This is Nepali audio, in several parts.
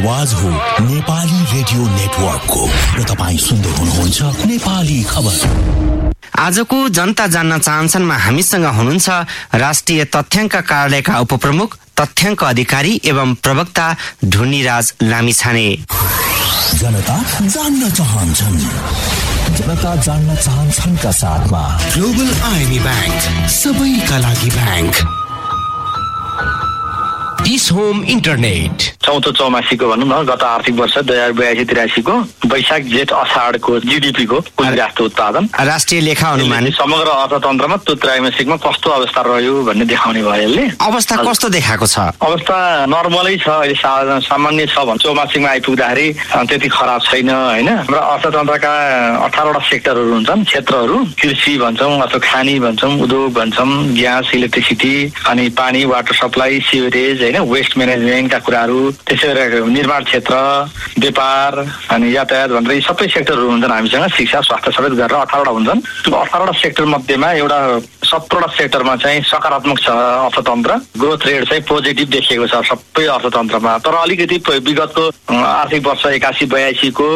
आवाज हो नेपाली रेडियो नेटवर्कको र तपाईं सुन्दै हुनुहुन्छ नेपाली खबर। आजको जनता जान्न चाहन्छनमा हामीसँग हुनुहुन्छ राष्ट्रिय तथ्याङ्क कार्यालयका उपप्रमुख, तथ्याङ्क अधिकारी एवं प्रवक्ता ढुण्डिराज लामिछाने। जनता जान्न चाहन्छन्, जनता जान्न चाहन्छन्का साथमा ग्लोबल आइमी ब्याङ्क, सबैका लागि ब्याङ्क। डिस होम इन्टरनेट चौथो चौमासीको भनौँ न, गत आर्थिक वर्ष 2082-83 को वैशाख जेठ अषाढको जीडीपी को कुल राष्ट्रिय उत्पादन, राष्ट्रिय लेखा अनुमान समग्र अर्थतन्त्रमा त्यो त्रैमासिकमा कस्तो अवस्था रह्यो भन्ने देखाउने भयो। यसले अवस्था कस्तो देखाएको छ? अवस्था नर्मलै छ, अहिले सामान्य छ भन्छ। चौमासीमा आइपुग्दाखेरि त्यति खराब छैन हैन। र अर्थतन्त्रका 18वटा सेक्टरहरू हुन्छन्, क्षेत्रहरू। कृषि भन्छौँ अथवा खानी भन्छौँ, उद्योग भन्छौँ, ग्यास, इलेक्ट्रिसिटी, अनि पानी, वाटर सप्लाई, सिवरेज हैन, वेस्ट म्यानेजमेन्टका कुराहरू, त्यसै गरी निर्माण क्षेत्र, व्यापार अनि यातायात भनेर यी सबै सेक्टरहरू हुन्छन् हामीसँग। शिक्षा, स्वास्थ्य समेत गरेर 18वटा हुन्छन्। त्यो 18वटा सेक्टर मध्येमा एउटा 17वटा सेक्टरमा चाहिँ सकारात्मक छ अर्थतन्त्र। ग्रोथ रेट चाहिँ पोजिटिभ देखिएको छ सबै अर्थतन्त्रमा। तर अलिकति विगतको आर्थिक वर्ष 81-82 को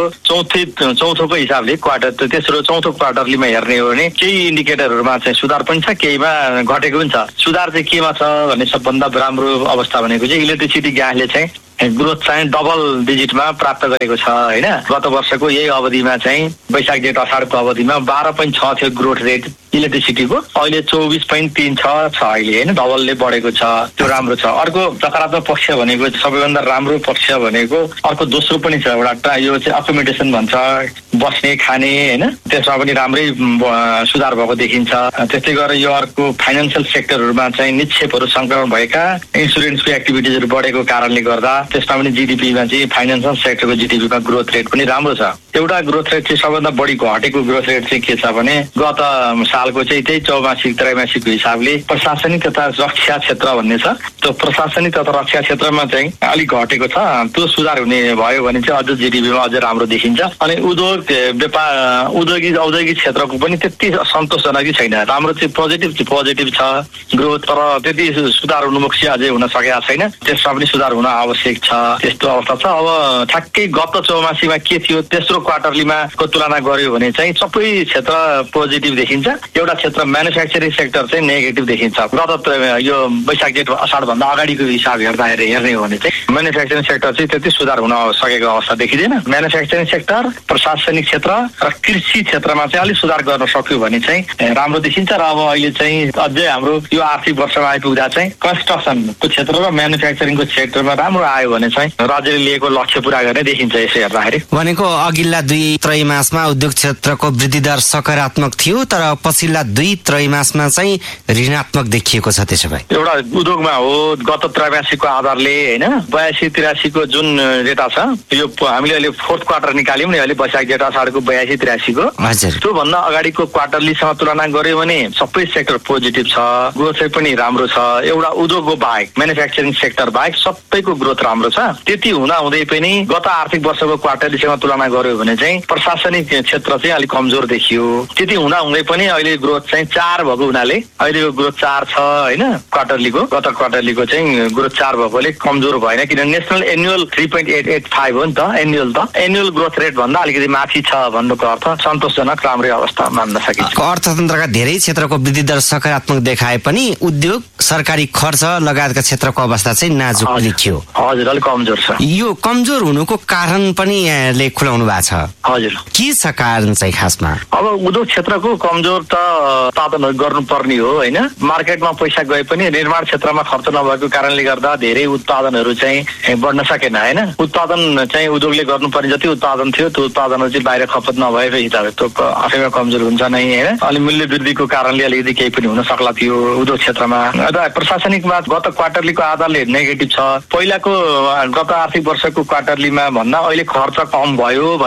चौथोको हिसाबले तेस्रो चौथो क्वार्टरलीमा हेर्ने हो भने केही इन्डिकेटरहरूमा चाहिँ सुधार पनि छ, केहीमा घटेको पनि छ। सुधार चाहिँ केमा छ भने सबभन्दा राम्रो अवस्था भनेको चाहिँ इलेक्ट्रिसिटी ग्यासले चाहिँ ग्रोथ चाहिँ डबल डिजिटमा प्राप्त गरेको छ हैन। गत वर्षको यही अवधिमा चाहिँ वैशाख जेठ अषाढको अवधिमा 12.6 थियो ग्रोथ रेट इलेक्ट्रिसिटीको, अहिले 24.3 छ अहिले हैन, डबलले बढेको छ। त्यो राम्रो छ। अर्को सकारात्मक पक्ष भनेको सबैभन्दा राम्रो पक्ष भनेको अर्को दोस्रो पनि छ एउटा, यो चाहिँ अकोमोडेसन भन्छ, बस्ने खाने हैन, त्यसमा पनि राम्रै सुधार भएको देखिन्छ। त्यस्तै गरेर यो अर्को फाइनान्शियल सेक्टरहरूमा चाहिँ निक्षेपहरू संक्रमण भएका, इन्सुरेन्सको एक्टिभिटिजहरू बढेको कारणले गर्दा त्यसमा पनि जीडीपीमा चाहिँ फाइनान्शियल सेक्टरको जीडीपीमा ग्रोथ रेट पनि राम्रो छ। एउटा ग्रोथ रेट चाहिँ सबभन्दा बढी घटेको ग्रोथ रेट चाहिँ के छ भने गत सालको चाहिँ त्यही चौमासिक त्रैमासिकको हिसाबले प्रशासनिक तथा रक्षा क्षेत्र भन्ने छ। त्यो प्रशासनिक तथा रक्षा क्षेत्रमा चाहिँ अलिक घटेको छ। त्यो सुधार हुने भयो भने चाहिँ अझ जीडीपीमा अझ राम्रो देखिन्छ। अनि उद्योग, व्यापार, औद्योगिक क्षेत्रको पनि त्यति सन्तोषजनक छैन। राम्रो चाहिँ पोजिटिभ छ ग्रोथ, तर त्यति सुधार उन्मुख चाहिँ अझै हुन सकेका छैन। त्यसमा पनि सुधार हुन आवश्यक छ। त्यस्तो अवस्था छ। अब ठ्याक्कै गत चौमासीमा के थियो तेस्रो क्वार्टरलीमा को तुलना गर्यो भने चाहिँ सबै क्षेत्र पोजिटिभ देखिन्छ। एउटा क्षेत्र म्यानुफ्याक्चरिङ सेक्टर चाहिँ नेगेटिभ देखिन्छ। गत यो वैशाख जेठ अषाढ भन्दा अगाडिको हिसाब हेर्ने हो भने चाहिँ म्यानुफ्याक्चरिङ सेक्टर चाहिँ त्यति सुधार हुन सकेको अवस्था देखिँदैन। म्यानुफ्याक्चरिङ सेक्टर, प्रशासनिक क्षेत्र र कृषि क्षेत्रमा चाहिँ अलिक सुधार गर्न सक्यो भने चाहिँ राम्रो देखिन्छ। र अब अहिले चाहिँ अझै हाम्रो यो आर्थिक वर्षमा आइपुग्दा चाहिँ कन्स्ट्रक्सनको क्षेत्र र म्यानुफ्याक्चरिङको क्षेत्रमा राम्रो आयो भने चाहिँ राज्यले लिएको लक्ष्य पूरा गर्ने देखिन्छ यसो हेर्दाखेरि। भनेको अघिल्ला 2 त्रैमासमा उद्योग क्षेत्रको वृद्धि दर सकारात्मक थियो, तर पछिल्ला 2 त्रैमासमा चाहिँ ऋणात्मक देखिएको छ। त्यसो भए एउटा उद्योगमा हो गत त्रैमासिकको आधारले हैन 82-83 को जुन डेटा छ, यो हामीले अहिले फोर्थ क्वार्टर निकाल्यौँ नि, अहिले वैशाख जेठ अषाढको 82-83 को त्यो भन्दा अगाडिको क्वार्टरलीसँग तुलना गर्यो भने सबै सेक्टर पोजिटिभ छ, ग्रोथ रेट पनि राम्रो छ। एउटा उद्योगको बाहेक, म्यानुफ्याक्चरिङ सेक्टर बाहेक सबैको ग्रोथ राम्रो छ। त्यति हुँदा हुँदै पनि गत आर्थिक वर्षको क्वार्टरलीसँग तुलना गर्यो भने चाहिँ प्रशासनिक क्षेत्र चाहिँ अलिक कमजोर देखियो। त्यति हुँदा हुँदै पनि अहिले ग्रोथ चाहिँ 4 भएको हुनाले अहिलेको ग्रोथ 4 छ हैन। क्वार्टरलीको गत क्वार्टरलीको चाहिँ ग्रोथ 4 भएकोले कमजोर भएन, किन नेसनल एनुअल 3.885 हो नि त। एनुअल ग्रोथ रेट भन्दा अलिकति माथि छ भन्नुको अर्थ सन्तोषजनक राम्रै अवस्था मान्न सकिन्छ। अर्थतन्त्रका धेरै क्षेत्रको वृद्धि दर सकारात्मक देखाए पनि उद्योग, सरकारी खर्च लगायतका क्षेत्रको अवस्था चाहिँ नाजुक देखियो। हजुर, अलिक कमजोर छ। यो कमजोर हुनुको कारण पनि यहाँले खुलाउनु भएको छ। हजुर, के छ कारण चाहिँ खासमा? अब उद्योग क्षेत्रको कमजोर त उत्पादन गर्नुपर्ने हो हैन। मार्केटमा पैसा गए पनि निर्माण क्षेत्रमा खर्च नभएको कारणले गर्दा धेरै उत्पादनहरू चाहिँ बढ्न सकेन हैन। उत्पादन चाहिँ उद्योगले गर्नुपर्ने जति उत्पादन थियो त्यो उत्पादनहरू चाहिँ बाहिर खपत नभएको हिसाबले त्यो आफैमा कमजोर हुन्छ नै हैन। अनि मूल्य वृद्धिको कारणले अलिकति केही पनि हुन सक्ला थियो उद्योग क्षेत्रमा। प्रशासनिकमा गत क्वार्टरलीको आधारले नेगेटिभ छ। पहिलाको गत आर्थिक वर्षको क्वार्टरलीमा भन्दा अहिले खर्च कम भयो भन्ने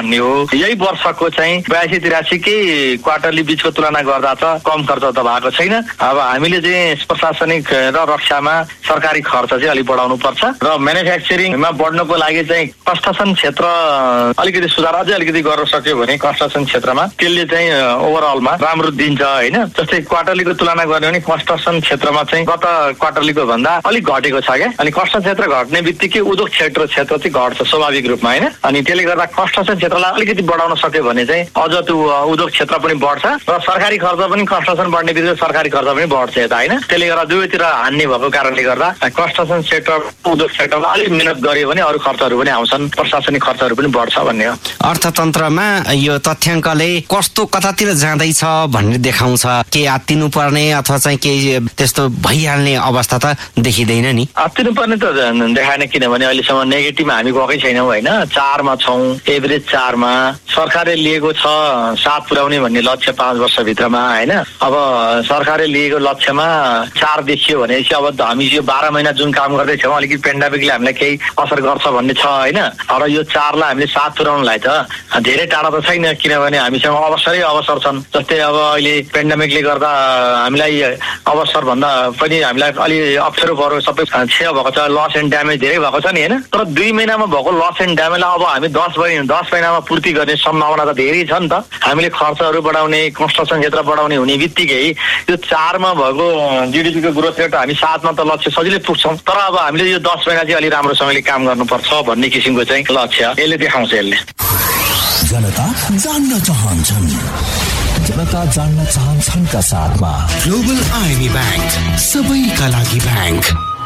भन्ने हो। यही वर्षको चाहिँ 82-83 के क्वार्टरली बीचको तुलना गर्दा त कम खर्च त भएको छैन। अब हामीले चाहिँ प्रशासनिक र रक्षामा सरकारी खर्च चाहिँ अलिक बढाउनु पर्छ र म्यानुफ्याक्चरिङमा बढ्नको लागि चाहिँ कन्स्ट्रक्सन क्षेत्र अलिकति सुधार अझै अलिकति गर्न सक्यो भने कन्स्ट्रक्सन क्षेत्रमा त्यसले चाहिँ ओभरअलमा राम्रो दिन्छ होइन। जस्तै क्वार्टरलीको तुलना गर्ने भने कन्स्ट्रक्सन क्षेत्रमा चाहिँ गत क्वार्टरलीको भन्दा अलिक घटेको छ क्या। अनि कन्स्ट्रक्सन क्षेत्र घट्ने बित्तिकै उद्योग क्षेत्र चाहिँ घट्छ स्वाभाविक रूपमा होइन। अनि त्यसले गर्दा कन्स्ट्रक्सन क्षेत्रलाई अलिकति बढाउन सक्यो भने चाहिँ अझ त्यो उद्योग क्षेत्र पनि बढ्छ र सरकारी खर्च पनि कन्स्ट्रक्सन बढ्ने बित्तिकै सरकारी खर्च पनि बढ्छ यता होइन। त्यसले गर्दा दुवैतिर हान्ने भएको कारणले गर्दा कन्स्ट्रक्सन सेक्टर उद्योग सेक्टरमा अलिक मिहिनेत गर्यो भने अरू खर्चहरू पनि आउँछन्, प्रशासनिक खर्चहरू पनि बढ्छ भन्ने हो। अर्थतन्त्रमा यो तथ्याङ्कले कस्तो कतातिर जाँदैछ भन्ने देखाउँछ के आत्तिनु पर्ने अथवा चाहिँ केही त्यस्तो भइहाल्ने अवस्था त देखिँदैन नि। आत्तिनु पर्ने त देखाएन किनभने अहिलेसम्म नेगेटिभमा हामी गएकै छैनौँ होइन। 4 मा छौँ, एभरेज 4 मा। सरकारले लिएको छ 7 पुर्याउने भन्ने लक्ष्य 5 वर्षभित्रमा होइन। अब सरकारले लिएको लक्ष्यमा 4 देखियो भनेपछि अब हामी यो 12 महिना जुन काम गर्दैछौँ अलिकति पेन्डेमिकले हामीलाई केही असर गर्छ भन्ने छ होइन। र यो 4 लाई हामीले 7 पुर्याउनलाई त धेरै टाढा त छैन किनभने हामीसँग अवसरै अवसर छन्। जस्तै अब अहिले पेन्डेमिकले गर्दा हामीलाई अवसर भन्दा पनि हामीलाई अलि अप्ठ्यारो पऱ्यो, सबै क्षय भएको छ, लस एन्ड ड्यामेज धेरै भएको छ नि होइन। तर 2 महिनामा भएको लस एन्ड ड्यामेजलाई अब हामी 10 महिनामा पूर्ति गर्ने सम्भावना त धेरै छ नि त। हामीले खर्चहरू बढाउने, कन्स्ट्रक्सन क्षेत्र बढाउने हुने बित्तिकै यो 4 मा भएको जिडिपीको ग्रोथ रेट हामी 7 मा त लक्ष्य सजिलै पुग्छौँ। तर अब हामीले यो 10 महिना चाहिँ अलि राम्रोसँगले काम गर्नुपर्छ भन्ने किसिमको चाहिँ लक्ष्य यसले देखाउँछ। यसले जनता जान्न चाहन्छन्, जनता जान्न चाहन्छन् का साथमा ग्लोबल आइमी बैंक सबैका लागि बैंक।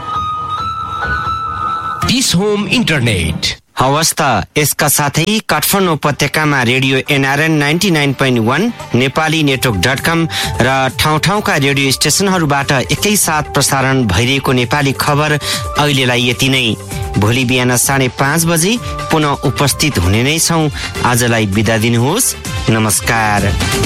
डिस होम इन्टरनेट हवस् त यसका साथै काठमाडौँ उपत्यकामा रेडियो NRN 99.1 नेपाली नेटवर्क.com र ठाउँ ठाउँका रेडियो स्टेशनहरूबाट एकैसाथ प्रसारण भइरहेको नेपाली खबर अहिलेलाई यति नै। भोलि बिहान 5:30 बजे पुनः उपस्थित हुने नै छौँ। आजलाई बिदा दिनुहोस्, नमस्कार।